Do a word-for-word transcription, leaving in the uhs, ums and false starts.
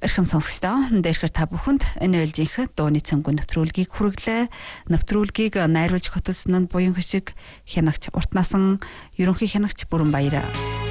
Эрхэм сонсогчдоо, дээрхээр та бүхэнд энэ ээлжийнхэд дууны цөмгөө нэвтрүүлгийг хүргэлээ. Нэвтрүүлгийг найруулж хөтөлсөн нь буян хишиг хянагч Урт насан ерөнхий хянагч Бүрэн Баяр.